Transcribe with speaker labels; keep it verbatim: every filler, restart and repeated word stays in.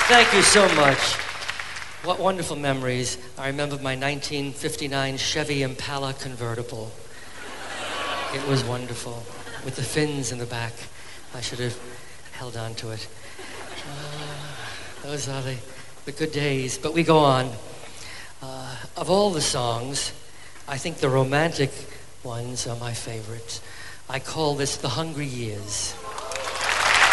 Speaker 1: Thank you so much. What wonderful memories. I remember my nineteen fifty-nine Chevy Impala convertible. It was wonderful, with the fins in the back. I should have held on to it. Uh, those are the, the good days, but we go on. Uh, of all the songs, I think the romantic ones are my favorites. I call this The Hungry Years.